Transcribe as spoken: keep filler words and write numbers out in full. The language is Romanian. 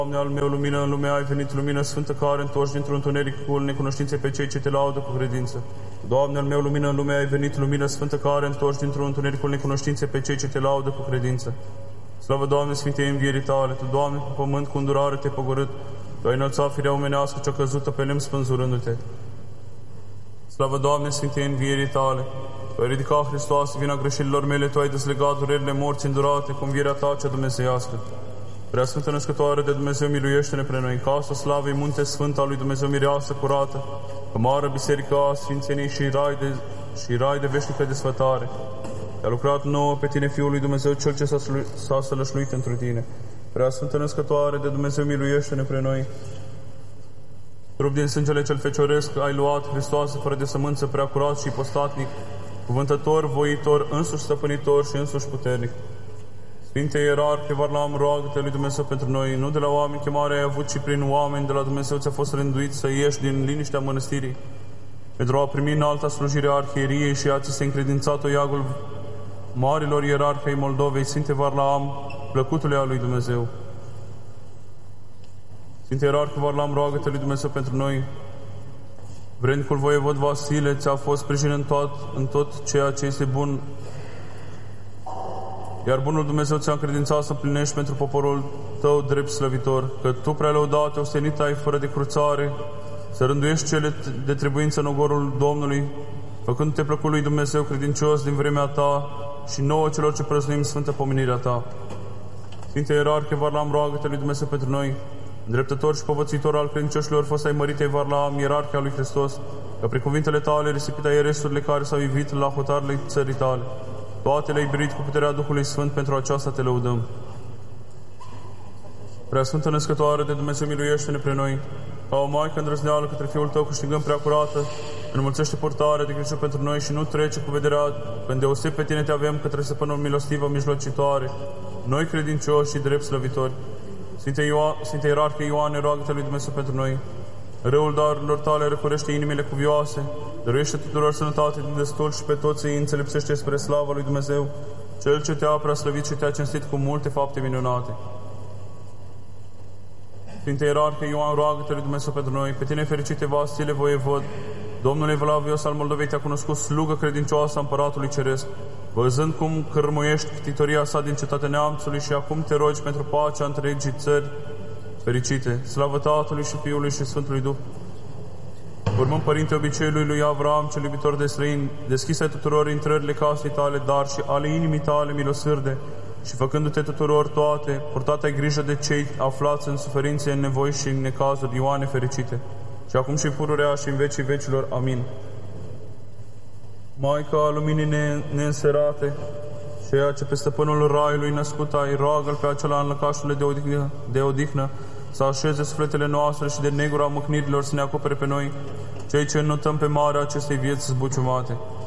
Doamne, al meu, lumină în lume ai venit, lumină sfântă care întorci dintr-un întunericul necunoștinței pe cei ce te laudă cu credință. Doamne, al meu, lumină în lume ai venit, lumină sfântă care întorci dintr-un întunericul necunoștinței pe cei ce te laudă cu credință. Slavă, Doamne, Sfintei învierii Tale, Tu, Doamne, pe pământ cu îndurare te-ai pogorât, Tu ai înălțat firea omenească cea căzută pe lemn spânzurându-te. Slavă, Doamne, Sfintei învierii Tale, Tu ai ridicat, Hristoase, vina greșelilor mele, Tu ai dezlegat durerile morții îndurate cu învierea Ta cea dumnezeiască. Prea Sfântă Născătoare de Dumnezeu, miluiește-ne pre noi, casă slavei, munte sfânt al lui Dumnezeu, mireasă curată, cămară biserică a Sfințenii și rai de, și rai de veșnică desfătare. Te-a lucrat nouă pe Tine, Fiul lui Dumnezeu, Cel ce s-a sălășluit întru Tine. Prea Sfântă Născătoare de Dumnezeu, miluiește-ne pre noi. Trup din sângele cel fecioresc ai luat, Hristoase, fără de sămânță, prea curat și ipostatnic, cuvântător, voitor, însuși stăpânitor și însuși puternic. Sfinte Ierarhe Varlam, roagă-te lui Dumnezeu pentru noi, nu de la oameni chemare ai avut, ci prin oameni de la Dumnezeu ți-a fost rânduit să ieși din liniștea mănăstirii, pentru a primi în alta slujire a arhieriei și a ți se încredințat-o iagul marilor ierarhi ai Moldovei, Sfinte Varlam, plăcutule a lui Dumnezeu. Sfinte Ierarhe Varlam, roagă-te lui Dumnezeu pentru noi. Vrednicul voievod Vasile ți-a fost sprijin în tot, în tot ceea ce este bun, iar bunul Dumnezeu ți-a încredințat să împlinești pentru poporul tău drept slăvitor, că tu, prea lăudate, ostenit ai fără de cruțare, să rânduiești cele de trebuință în ogorul Domnului, făcându-te plăcut lui Dumnezeu credincios din vremea ta și nouă celor ce prăznuim sfântă pomenirea ta. Sfinte Ierarhe Varlam, roagă-te lui Dumnezeu pentru noi, îndreptător și povățitor al credincioșilor, fost ai măritei Varlam, ierarhia lui Hristos, că prin cuvintele tale risipit ai eresurile care s-au ivit la hotarele țării tale. Toate le-ai biruit cu puterea Duhului Sfânt, pentru aceasta te lăudăm. Prea Sfântă Născătoare de Dumnezeu, miluiește-ne pre noi. Ca o maică îndrăzneală către Fiul Tău, câștigăm prea curată, înmulțește purtarea de grijă pentru noi și nu trece cu vederea, când deoseb pe Tine te avem către Stăpânul milostivă mijlocitoare, noi credincioși și drept slăvitori. Sfinte, Ioan, Sfinte Ierarhie Ioane, roagă-te lui Dumnezeu pentru noi. Răul darurilor Tale răcorește inimile cuvioase, dăruiește tuturor sănătate din destul și pe toți îi înțelepțește spre slava lui Dumnezeu, Cel ce te-a preaslăvit și te-a cinstit cu multe fapte minunate. Sfinte Ierarhie Ioan, roagă-te lui Dumnezeu pentru noi. Pe Tine, fericite Vasile voievod, Domnul Evlavios al Moldovei, te-a cunoscut slugă credincioasă a Împăratului Ceresc, văzând cum cărmuiești ctitoria sa din cetatea neamțului și acum te rogi pentru pacea întregii țări fericite. Slavă Tatălui și Fiului și Sfântului Duh. Urmând, Părinte, obiceiului lui Avram, cel iubitor de străini, deschise tuturor intrările casei Tale, dar și ale inimii Tale milosârde, și făcându-te tuturor toate, purtat ai grijă de cei aflați în suferințe, în nevoi și în necazuri, Ioane fericite, și acum și pururea și în vecii vecilor. Amin. Maica a luminii ne neînserate, ceea ce pe stăpânul raiului născut ai, roagă-l pe acela în lăcașurile de odihnă, de odihnă, să așeze sufletele noastre și de negura mâhnirilor să ne acopere pe noi, cei ce înnotăm pe marea acestei vieți zbuciumate.